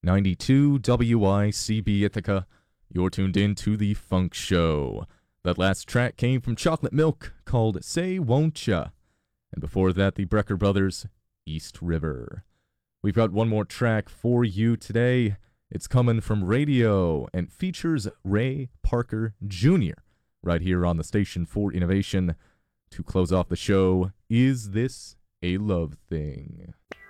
92 WICB Ithaca. You're tuned in to The Funk Show. That last track came from Chocolate Milk called Say Won't Ya. And before that, the Brecker Brothers, East River. We've got one more track for you today. It's coming from Radio and features Ray Parker Jr. right here on the Station for Innovation. To close off the show, Is This a Love Thing?